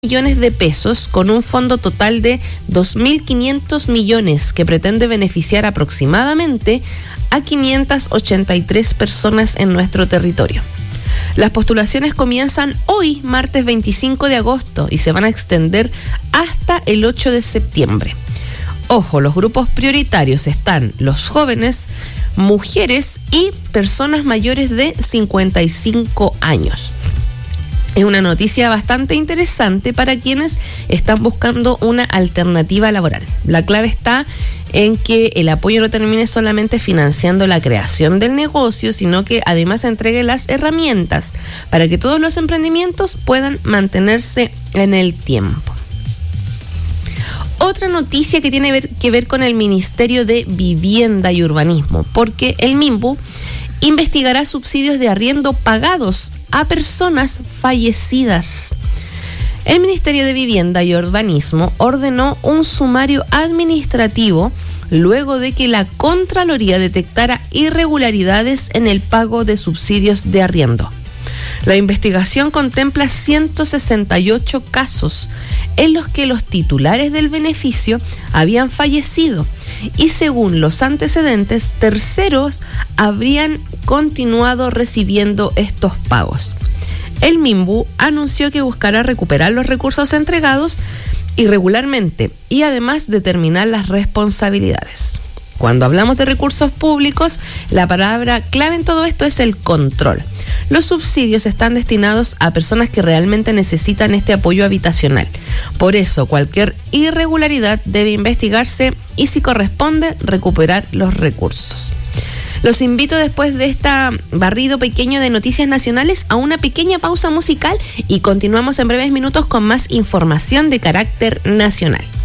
millones de pesos con un fondo total de 2.500 millones que pretende beneficiar aproximadamente a 583 personas en nuestro territorio. Las postulaciones comienzan hoy, martes 25 de agosto, y se van a extender hasta el 8 de septiembre. Ojo, los grupos prioritarios están los jóvenes, mujeres y personas mayores de 55 años. Es una noticia bastante interesante para quienes están buscando una alternativa laboral. La clave está en que el apoyo no termine solamente financiando la creación del negocio, sino que además entregue las herramientas para que todos los emprendimientos puedan mantenerse en el tiempo. Otra noticia que tiene que ver con el Ministerio de Vivienda y Urbanismo, porque el MIMBU investigará subsidios de arriendo pagados a personas fallecidas. El Ministerio de Vivienda y Urbanismo ordenó un sumario administrativo luego de que la Contraloría detectara irregularidades en el pago de subsidios de arriendo. La investigación contempla 168 casos en los que los titulares del beneficio habían fallecido y, según los antecedentes, terceros habrían continuado recibiendo estos pagos. El MIMBU anunció que buscará recuperar los recursos entregados irregularmente y además determinar las responsabilidades. Cuando hablamos de recursos públicos, la palabra clave en todo esto es el control. Los subsidios están destinados a personas que realmente necesitan este apoyo habitacional. Por eso, cualquier irregularidad debe investigarse y, si corresponde, recuperar los recursos. Los invito, después de este barrido pequeño de noticias nacionales, a una pequeña pausa musical y continuamos en breves minutos con más información de carácter nacional.